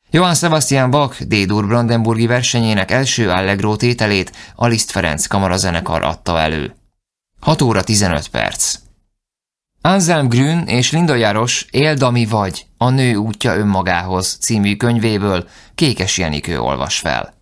Johann Sebastian Bach D-dur brandenburgi versenyének első Allegro tételét a Liszt Ferenc kamarazenekar adta elő. 6 óra 15 perc. Anselm Grün és Linda Járos Éld, ami vagy, a nő útja önmagához című könyvéből Kékes Jenikő olvas fel.